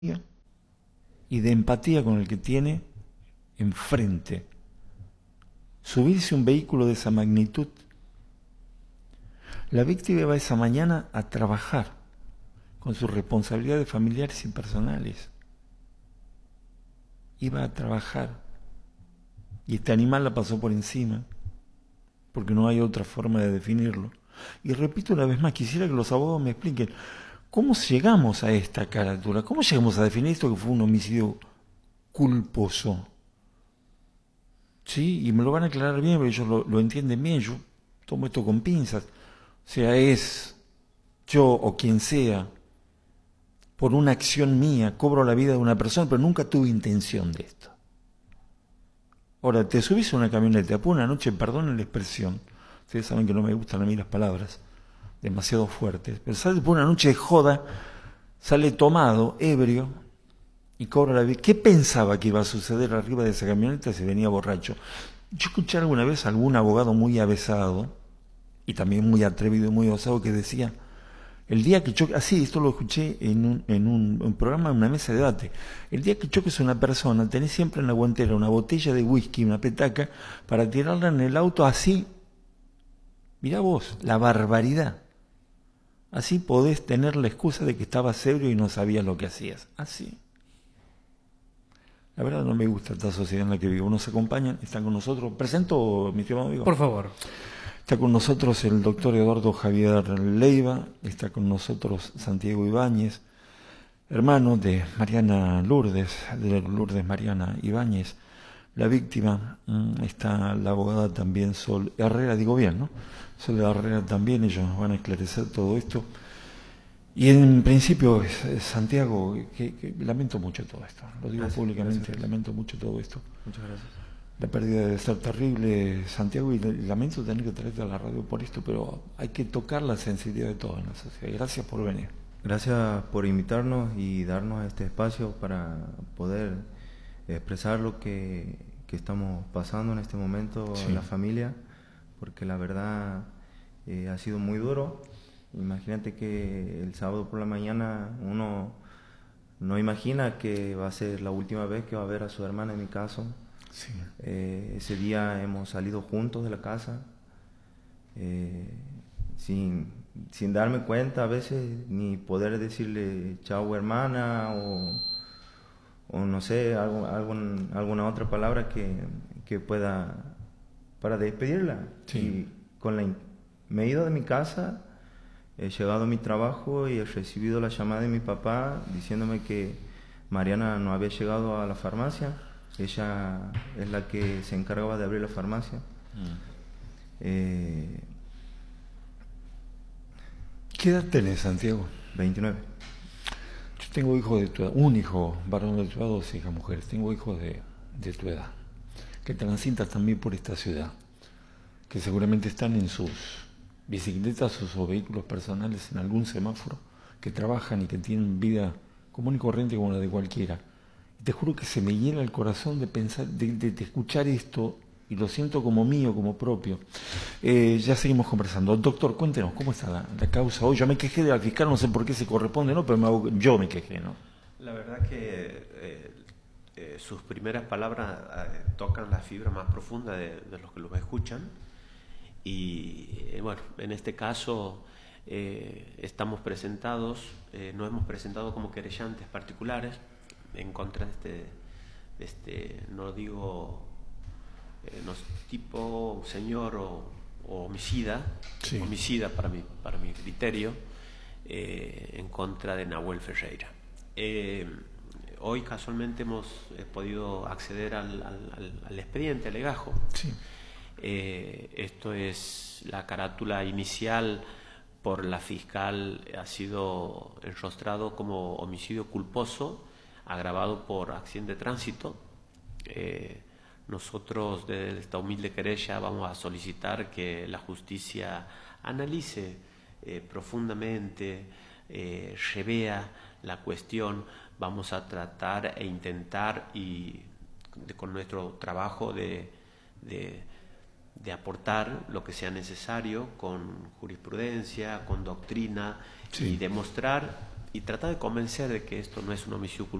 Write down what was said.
y de empatía con el que tiene enfrente. Subirse a un vehículo de esa magnitud. La víctima va esa mañana a trabajar con sus responsabilidades familiares y personales. Iba a trabajar y este animal la pasó por encima, porque no hay otra forma de definirlo. Y repito una vez más, quisiera que los abogados me expliquen cómo llegamos a esta carátula, cómo llegamos a definir esto que fue un homicidio culposo. ¿Sí? Y me lo van a aclarar bien, porque ellos lo entienden bien, yo tomo esto con pinzas. O sea, es yo o quien sea, por una acción mía, cobro la vida de una persona, pero nunca tuve intención de esto. Ahora, te subís a una camioneta, por una noche, perdonen la expresión, ustedes saben que no me gustan a mí las palabras demasiado fuertes, pero sale por una noche de joda, sale tomado, ebrio, y cobra la vida. ¿Qué pensaba que iba a suceder arriba de esa camioneta si venía borracho? Yo escuché alguna vez a algún abogado muy avesado, y también muy atrevido y muy osado, que decía, el día que choque, así, esto lo escuché en un programa, en una mesa de debate, el día que choques a una persona, tenés siempre en la guantera una botella de whisky, una petaca, para tirarla en el auto así. Mirá vos, la barbaridad. Así podés tener la excusa de que estabas ebrio y no sabías lo que hacías. Así. La verdad no me gusta esta sociedad en la que vivo. Nos acompañan, están con nosotros. Presento, mi estimado amigo. Por favor. Está con nosotros el doctor Eduardo Javier Leiva, está con nosotros Santiago Ibáñez, hermano de Mariana Lourdes, de Lourdes Mariana Ibáñez. La víctima, está la abogada también Sol Herrera, digo bien, ¿no? Sol Herrera también, ellos nos van a esclarecer todo esto. Y en principio, Santiago, que lamento mucho todo esto, lo digo públicamente, gracias. Lamento mucho todo esto. Muchas gracias. La pérdida debe ser terrible, Santiago, y lamento tener que traerte a la radio por esto, pero hay que tocar la sensibilidad de todos en la sociedad. Gracias por venir. Gracias por invitarnos y darnos este espacio para poder expresar lo que estamos pasando en este momento en la familia, porque la verdad ha sido muy duro. Imagínate que el sábado por la mañana uno no imagina que va a ser la última vez que va a ver a su hermana, en mi caso. Sí. Ese día hemos salido juntos de la casa, sin darme cuenta a veces, ni poder decirle chao hermana o no sé, alguna otra palabra que pueda para despedirla. Sí. Y me he ido de mi casa, he llegado a mi trabajo y he recibido la llamada de mi papá diciéndome que Mariana no había llegado a la farmacia. Ella es la que se encargaba de abrir la farmacia. ¿Qué edad tenés, Santiago? 29. Yo tengo hijos de tu edad, un hijo varón de tu edad, dos hijas mujeres. Tengo hijos de tu edad, que transitan también por esta ciudad, que seguramente están en sus bicicletas o sus vehículos personales en algún semáforo, que trabajan y que tienen vida común y corriente como la de cualquiera. Te juro que se me llena el corazón de pensar, de escuchar esto, y lo siento como mío, como propio. Ya seguimos conversando. Doctor, cuéntenos, ¿cómo está la causa hoy? Yo me quejé de la fiscal, no sé por qué se corresponde, ¿no? Pero yo me quejé, ¿no? La verdad que sus primeras palabras tocan la fibra más profunda de los que los escuchan. Y bueno, en este caso estamos presentados, nos hemos presentado como querellantes particulares en contra de este no digo, no es tipo señor o homicida, sí. Homicida para mi criterio, en contra de Nahuel Ferreira. Hoy casualmente hemos podido acceder al expediente, al legajo. Sí. Esto es la carátula inicial por la fiscal, ha sido enrostrado como homicidio culposo agravado por accidente de tránsito. Nosotros desde esta humilde querella vamos a solicitar que la justicia analice profundamente, revea la cuestión. Vamos a tratar e intentar con nuestro trabajo de aportar lo que sea necesario con jurisprudencia, con doctrina, sí. y demostrar trata de convencer de que esto no es un homicidio